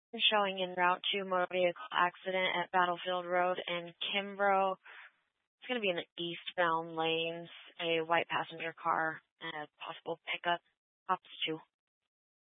Showing en route to motor vehicle accident at Battlefield Road in Kimbrough. It's going to be in the eastbound lanes. A white passenger car and a possible pickup. Cops 2.